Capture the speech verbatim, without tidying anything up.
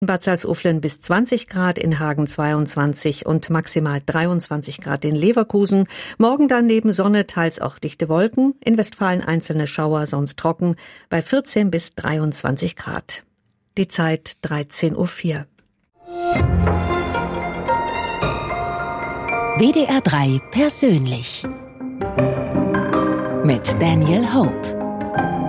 Bad Salzuflen bis zwanzig Grad, in Hagen zweiundzwanzig und maximal dreiundzwanzig Grad in Leverkusen. Morgen dann neben Sonne teils auch dichte Wolken. In Westfalen einzelne Schauer, sonst trocken, bei vierzehn bis dreiundzwanzig Grad. Die Zeit dreizehn Uhr vier. W D R drei persönlich mit Daniel Hope.